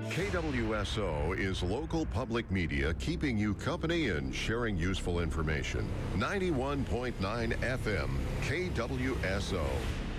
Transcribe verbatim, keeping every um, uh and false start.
K W S O is local public media keeping you company and sharing useful information. ninety-one point nine F M, K W S O.